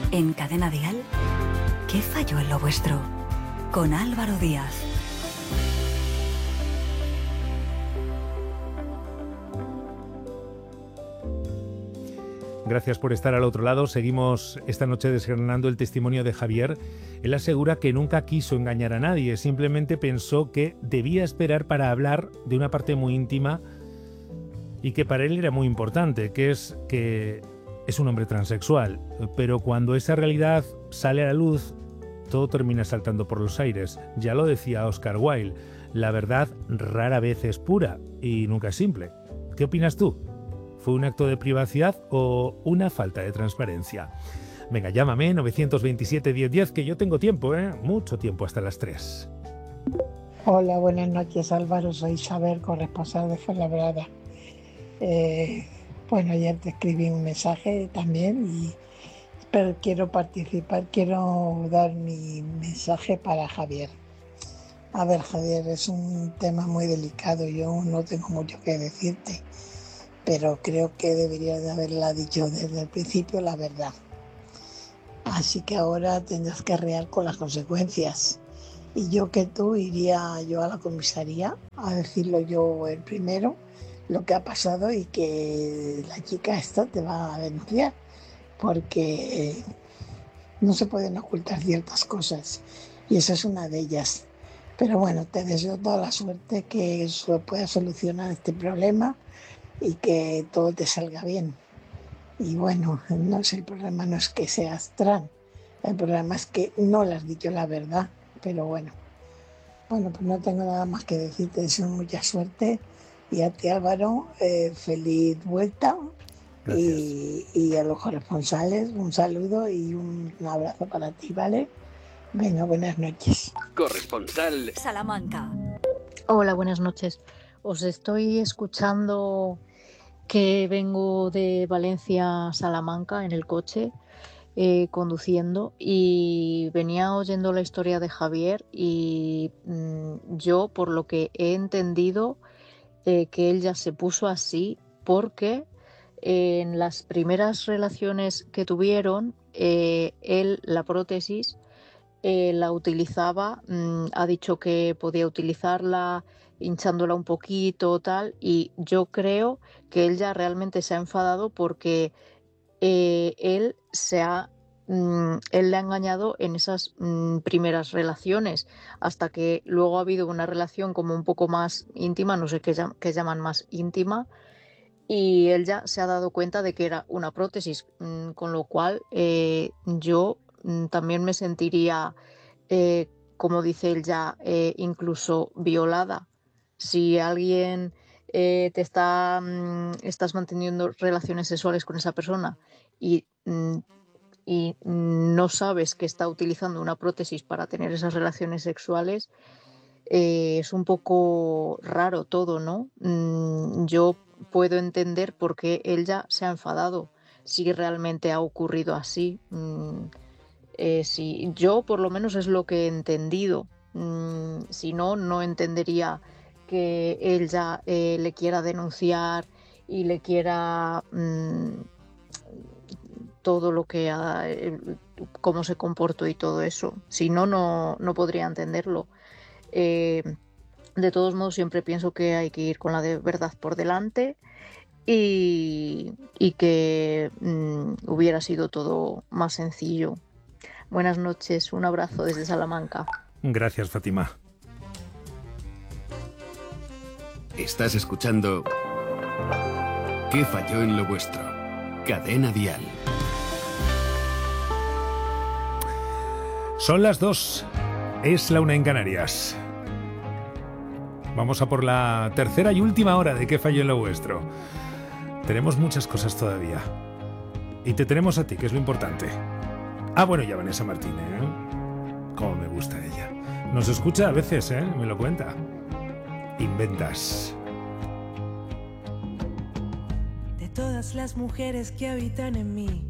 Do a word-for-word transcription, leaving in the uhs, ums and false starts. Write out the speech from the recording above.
En Cadena Dial, ¿qué falló en lo vuestro? Con Álvaro Díaz. Gracias por estar al otro lado. Seguimos esta noche desgranando el testimonio de Javier. Él asegura que nunca quiso engañar a nadie, simplemente pensó que debía esperar para hablar de una parte muy íntima y que para él era muy importante, que es que es un hombre transexual. Pero cuando esa realidad sale a la luz, todo termina saltando por los aires. Ya lo decía Oscar Wilde, la verdad rara vez es pura y nunca es simple. ¿Qué opinas tú? ¿Fue un acto de privacidad o una falta de transparencia? Venga, llámame, nueve dos siete, diez diez, que yo tengo tiempo, ¿eh? Mucho tiempo, hasta las tres. Hola, buenas noches, Álvaro. Soy Isabel, corresponsal de Fuenlabrada. Eh, bueno, ayer te escribí un mensaje también, y, pero quiero participar, quiero dar mi mensaje para Javier. A ver, Javier, es un tema muy delicado, yo no tengo mucho que decirte, pero creo que debería de haberla dicho desde el principio la verdad. Así que ahora tendrás que arrear con las consecuencias. Y yo que tú iría yo a la comisaría a decirlo yo el primero, lo que ha pasado, y que la chica esta te va a denunciar, porque no se pueden ocultar ciertas cosas y esa es una de ellas. Pero bueno, te deseo toda la suerte, que eso pueda solucionar este problema y que todo te salga bien. Y bueno, no sé, el problema no es que seas trans, el problema es que no le has dicho la verdad, pero bueno. Bueno, pues no tengo nada más que decir, te deseo mucha suerte, y a ti, Álvaro, eh, feliz vuelta. Y, y a los corresponsales un saludo y un, un abrazo para ti, ¿vale? Venga, buenas noches. Corresponsal Salamanca. Hola, buenas noches. Os estoy escuchando, que vengo de Valencia a Salamanca en el coche, eh, conduciendo, y venía oyendo la historia de Javier, y mmm, yo, por lo que he entendido, eh, que él ya se puso así porque eh, en las primeras relaciones que tuvieron, eh, él la prótesis eh, la utilizaba, mmm, ha dicho que podía utilizarla hinchándola un poquito, tal, y yo creo que él ya realmente se ha enfadado porque eh, él se ha mmm, él le ha engañado en esas mmm, primeras relaciones, hasta que luego ha habido una relación como un poco más íntima, no sé qué, qué llaman más íntima, y él ya se ha dado cuenta de que era una prótesis, mmm, con lo cual eh, yo mmm, también me sentiría, eh, como dice él ya, eh, incluso violada. Si alguien eh, te está, mmm, estás manteniendo relaciones sexuales con esa persona y, mmm, y no sabes que está utilizando una prótesis para tener esas relaciones sexuales, eh, es un poco raro todo, ¿no? Mm, yo puedo entender por qué él ya se ha enfadado, si realmente ha ocurrido así. Mm, eh, si, yo por lo menos es lo que he entendido. Mm, si no, no entendería que él ya eh, le quiera denunciar y le quiera mmm, todo lo que ha, eh, cómo se comportó y todo eso. Si no, no, no podría entenderlo. Eh, de todos modos, siempre pienso que hay que ir con la de verdad por delante, y, y que mmm, hubiera sido todo más sencillo. Buenas noches, un abrazo desde Salamanca. Gracias, Fátima. Estás escuchando ¿Qué falló en lo vuestro? Cadena Dial. Son las dos. Es la una en Canarias. Vamos a por la tercera y última hora de ¿Qué falló en lo vuestro? Tenemos muchas cosas todavía. Y te tenemos a ti, que es lo importante. Ah, bueno, ya Vanessa Martínez, ¿eh? Cómo me gusta ella. Nos escucha a veces, ¿eh? Me lo cuenta. Inventas. De todas las mujeres que habitan en mí,